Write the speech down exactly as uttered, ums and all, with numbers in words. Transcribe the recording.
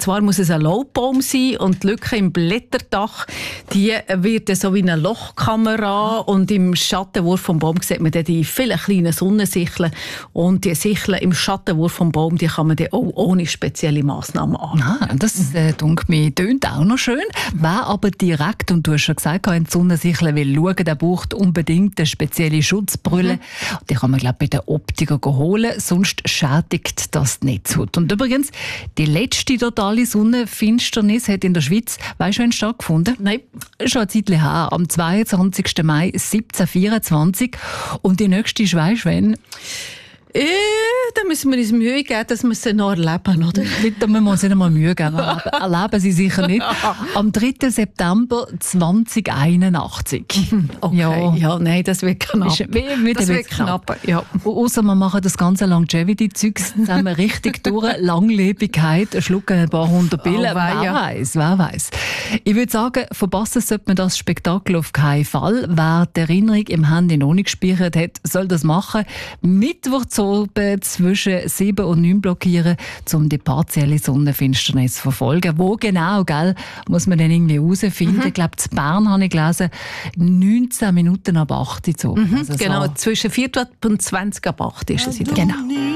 zwar muss es ein Laubbaum sein und die Lücke im Blätterdach, die wird so wie eine Lochkamera und im Schattenwurf vom Baum sieht man dann die vielen kleinen Sonnensicheln und die Sicheln im Schattenwurf vom Baum, die kann man dann auch ohne spezielle Massnahmen an. Ah, das äh, dunkelt mir tönt auch noch schön. Wer aber direkt, und du hast schon gesagt, in die Sonnensichel will schauen, der braucht unbedingt eine spezielle Schutzbrille. Mhm. Die kann man, glaube ich, bei der Optiker holen, sonst schädigt das nicht so. Und übrigens, die letzte totale Sonnenfinsternis hat in der Schweiz, weißt du, wann stattgefunden? Nein. Schon eine Zeit her, am zweiundzwanzigsten Mai siebzehnhundertvierundzwanzig. Und die nächste ist, weißt du, wann? Äh, da müssen wir uns Mühe geben, dass wir sie noch erleben, oder? Da müssen wir uns nicht einmal Mühe geben. Erleben sie sicher nicht. Am dritten September zweitausendeinundachtzig. Okay, ja. ja, nein, das wird knapp. Ist, wie, wie das wird knapp, knapp. Ja. Ausser wir machen das ganze Longevity-Zeugs zusammen richtig durch. Langlebigkeit, schlucken ein paar hundert Billen. Oh, wer ja. weiß, wer weiß. Ich würde sagen, verpassen sollte man das Spektakel auf keinen Fall. Wer die Erinnerung im Handy noch nicht gespeichert hat, soll das machen. Mittwoch zu oben zwischen sieben und neun blockieren, um die partielle Sonnenfinsternis zu verfolgen. Wo genau, gell, muss man dann irgendwie herausfinden. Mhm. Ich glaube, in Bern habe ich gelesen, neunzehn Minuten ab acht Uhr. So. Mhm, also genau, so. zwischen vier und zwanzig ab acht ist es. Genau.